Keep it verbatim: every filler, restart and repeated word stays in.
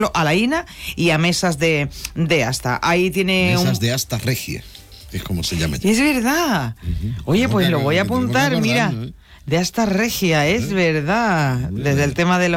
a la INA y a mesas de, de asta. Ahí tiene mesas un... de asta regia, es como se llama. Es verdad. Uh-huh. Oye, pues lo voy a apuntar, mira. ¿eh? De asta regia, es ¿Eh? verdad. Desde el tema de los